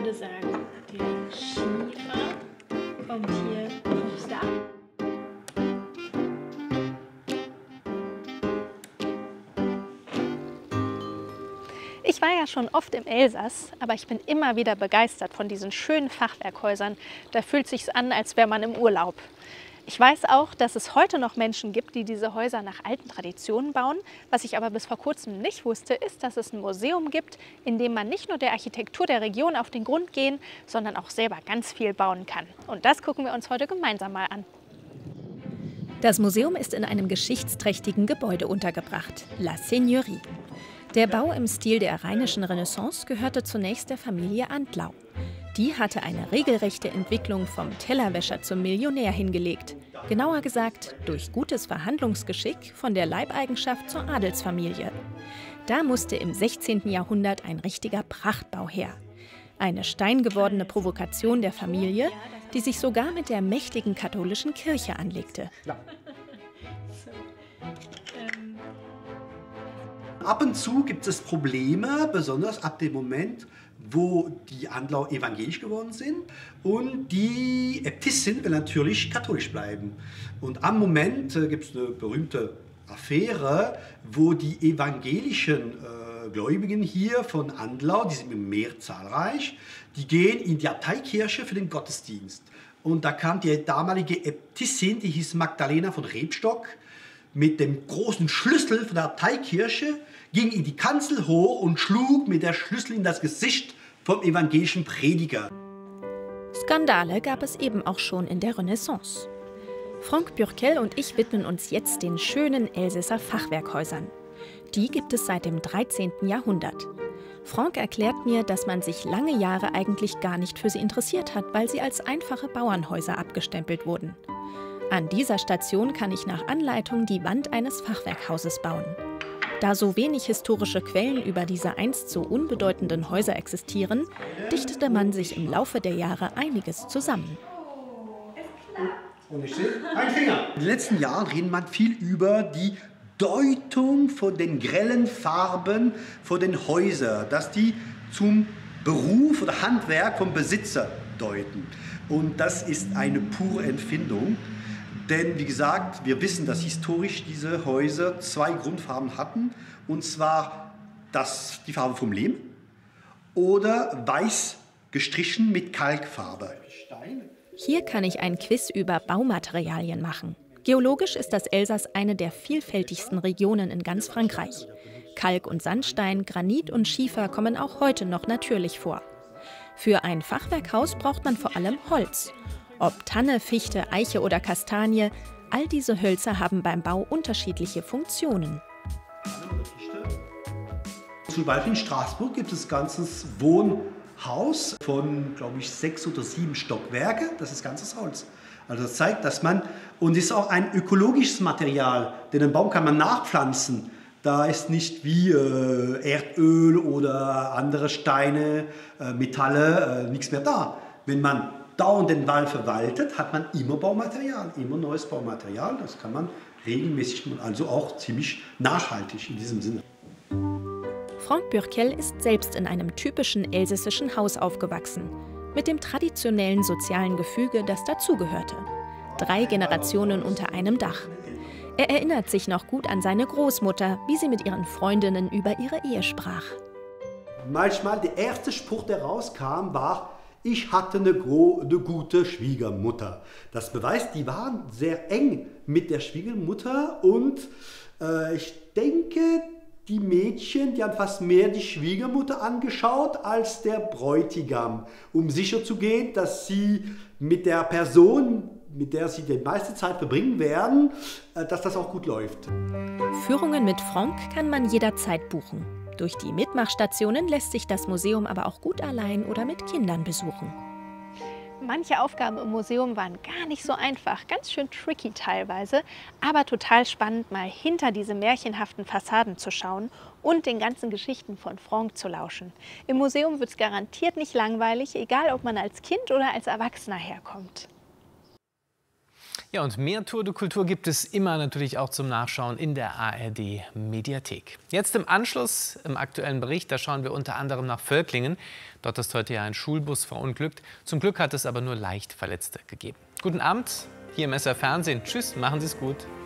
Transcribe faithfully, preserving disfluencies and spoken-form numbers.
würde sagen, der Schiefer kommt hier da. Ich war ja schon oft im Elsass, aber ich bin immer wieder begeistert von diesen schönen Fachwerkhäusern. Da fühlt es sich an, als wäre man im Urlaub. Ich weiß auch, dass es heute noch Menschen gibt, die diese Häuser nach alten Traditionen bauen. Was ich aber bis vor kurzem nicht wusste, ist, dass es ein Museum gibt, in dem man nicht nur der Architektur der Region auf den Grund gehen, sondern auch selber ganz viel bauen kann. Und das gucken wir uns heute gemeinsam mal an. Das Museum ist in einem geschichtsträchtigen Gebäude untergebracht, La Seigneurie. Der Bau im Stil der rheinischen Renaissance gehörte zunächst der Familie Andlau. Die hatte eine regelrechte Entwicklung vom Tellerwäscher zum Millionär hingelegt. Genauer gesagt, durch gutes Verhandlungsgeschick von der Leibeigenschaft zur Adelsfamilie. Da musste im sechzehnten Jahrhundert ein richtiger Prachtbau her. Eine steingewordene Provokation der Familie, die sich sogar mit der mächtigen katholischen Kirche anlegte. Ja. Ab und zu gibt es Probleme, besonders ab dem Moment, wo die Andlau evangelisch geworden sind und die Äbtissin will natürlich katholisch bleiben. Und am Moment äh, gibt es eine berühmte Affäre, wo die evangelischen äh, Gläubigen hier von Andlau, die sind mehr zahlreich, die gehen in die Abteikirche für den Gottesdienst. Und da kam die damalige Äbtissin, die hieß Magdalena von Rebstock, mit dem großen Schlüssel von der Abteikirche, ging in die Kanzel hoch und schlug mit der Schlüssel in das Gesicht vom evangelischen Prediger. Skandale gab es eben auch schon in der Renaissance. Franck Burkel und ich widmen uns jetzt den schönen Elsässer Fachwerkhäusern. Die gibt es seit dem dreizehnten Jahrhundert. Franck erklärt mir, dass man sich lange Jahre eigentlich gar nicht für sie interessiert hat, weil sie als einfache Bauernhäuser abgestempelt wurden. An dieser Station kann ich nach Anleitung die Wand eines Fachwerkhauses bauen. Da so wenig historische Quellen über diese einst so unbedeutenden Häuser existieren, dichtete man sich im Laufe der Jahre einiges zusammen. Und ich sehe, ein Finger. In den letzten Jahren redet man viel über die Deutung von den grellen Farben von den Häusern, dass die zum Beruf oder Handwerk vom Besitzer deuten. Und das ist eine pure Empfindung. Denn, wie gesagt, wir wissen, dass historisch diese Häuser zwei Grundfarben hatten. Und zwar das, die Farbe vom Lehm oder weiß gestrichen mit Kalkfarbe. Hier kann ich ein Quiz über Baumaterialien machen. Geologisch ist das Elsass eine der vielfältigsten Regionen in ganz Frankreich. Kalk und Sandstein, Granit und Schiefer kommen auch heute noch natürlich vor. Für ein Fachwerkhaus braucht man vor allem Holz. Ob Tanne, Fichte, Eiche oder Kastanie, all diese Hölzer haben beim Bau unterschiedliche Funktionen. Zum Beispiel in Straßburg gibt es ein ganzes Wohnhaus von, glaube ich, sechs oder sieben Stockwerke. Das ist ganzes Holz. Also das zeigt, dass man, und es ist auch ein ökologisches Material, denn einen Baum kann man nachpflanzen. Da ist nicht wie äh, Erdöl oder andere Steine, äh, Metalle, äh, nichts mehr da. Wenn man dauernd den Wald verwaltet, hat man immer Baumaterial, immer neues Baumaterial. Das kann man regelmäßig und also auch ziemlich nachhaltig in diesem Sinne. Franck Burkel ist selbst in einem typischen elsässischen Haus aufgewachsen, mit dem traditionellen sozialen Gefüge, das dazugehörte. Drei Generationen unter einem Dach. Er erinnert sich noch gut an seine Großmutter, wie sie mit ihren Freundinnen über ihre Ehe sprach. Manchmal der erste Spruch, der rauskam, war: Ich hatte eine, eine gute Schwiegermutter. Das beweist, die waren sehr eng mit der Schwiegermutter und äh, ich denke, die Mädchen, die haben fast mehr die Schwiegermutter angeschaut als der Bräutigam, um sicherzugehen, dass sie mit der Person, mit der sie die meiste Zeit verbringen werden, äh, dass das auch gut läuft. Führungen mit Franck kann man jederzeit buchen. Durch die Mitmachstationen lässt sich das Museum aber auch gut allein oder mit Kindern besuchen. Manche Aufgaben im Museum waren gar nicht so einfach, ganz schön tricky teilweise, aber total spannend, mal hinter diese märchenhaften Fassaden zu schauen und den ganzen Geschichten von Franck zu lauschen. Im Museum wird es garantiert nicht langweilig, egal ob man als Kind oder als Erwachsener herkommt. Ja, und mehr Tour de Kultur gibt es immer natürlich auch zum Nachschauen in der A R D-Mediathek. Jetzt im Anschluss, im aktuellen Bericht, da schauen wir unter anderem nach Völklingen. Dort ist heute ja ein Schulbus verunglückt. Zum Glück hat es aber nur leicht Verletzte gegeben. Guten Abend, hier im S R Fernsehen. Tschüss, machen Sie es gut.